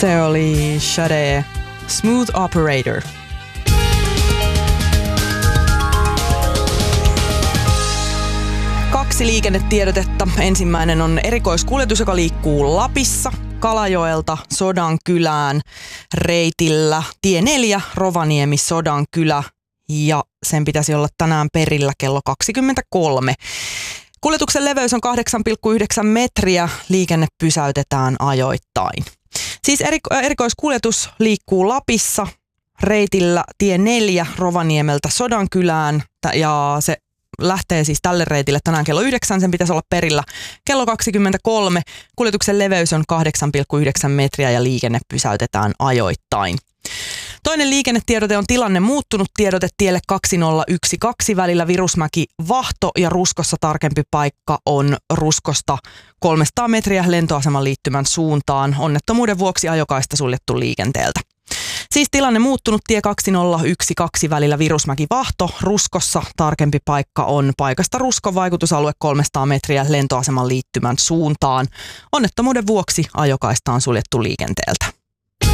Se oli Sade, Smooth Operator. Kaksi liikennetiedotetta. Ensimmäinen on erikoiskuljetus, joka liikkuu Lapissa Kalajoelta Sodankylään reitillä tie 4 Rovaniemi Sodankylä, ja sen pitäisi olla tänään perillä kello 23. Kuljetuksen leveys on 8,9 metriä. Liikenne pysäytetään ajoittain. Siis erikoiskuljetus liikkuu Lapissa reitillä tie 4 Rovaniemeltä Sodankylään, ja se lähtee siis tälle reitille tänään kello 9. Sen pitäisi olla perillä kello 23. Kuljetuksen leveys on 8,9 metriä ja liikenne pysäytetään ajoittain. Toinen liikennetiedote on tilanne muuttunut tiedote tielle 2012 välillä Virusmäki-Vahto, ja Ruskossa tarkempi paikka on Ruskosta 300 metriä lentoaseman liittymän suuntaan. Onnettomuuden vuoksi ajokaista suljettu liikenteeltä. Siis tilanne muuttunut tie 2012 välillä Virusmäki-Vahto. Ruskossa tarkempi paikka on paikasta Ruskon vaikutusalue 300 metriä lentoaseman liittymän suuntaan. Onnettomuuden vuoksi ajokaista on suljettu liikenteeltä.